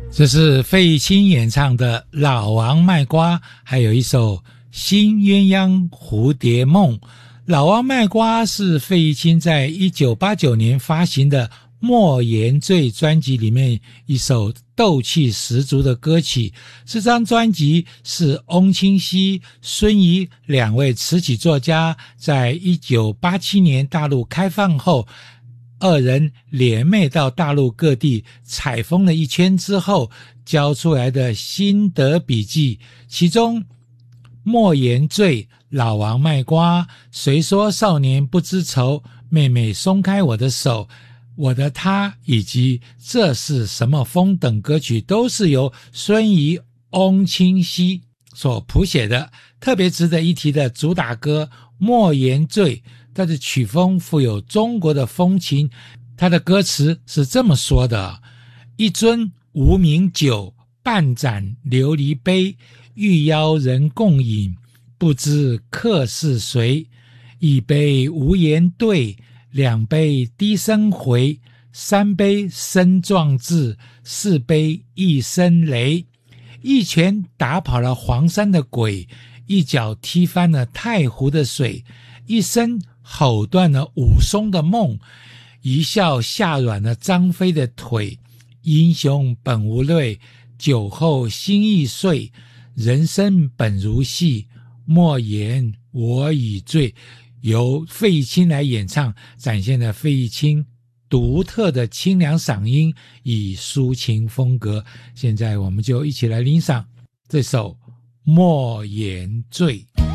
这是费玉清演唱的《老王卖瓜》，还有一首《新鸳鸯蝴蝶梦》。《老王卖瓜》是费玉清在1989年发行的《莫言醉》专辑里面一首斗气十足的歌曲。这张专辑是翁清溪、孙怡两位词曲作家在1987年大陆开放后，二人联袂到大陆各地采风了一圈之后交出来的心得笔记，其中莫言醉、老王卖瓜、谁说少年不知愁、妹妹松开我的手、我的他以及这是什么风等歌曲都是由孙怡、翁清溪所谱写的。特别值得一提的主打歌莫言醉，它的曲风富有中国的风情，它的歌词是这么说的：一樽无名酒，半盏琉璃杯，欲邀人共饮，不知客是谁。一杯无言对，两杯低声回，三杯声壮志，四杯一声雷。一拳打跑了黄山的鬼，一脚踢翻了太湖的水，一声吼断了武松的梦，一笑吓软了张飞的腿。英雄本无泪，酒后心易碎，人生本如戏，莫言我已醉。由费玉清来演唱，展现了费玉清独特的清凉嗓音与抒情风格。现在我们就一起来欣赏这首《莫言醉》。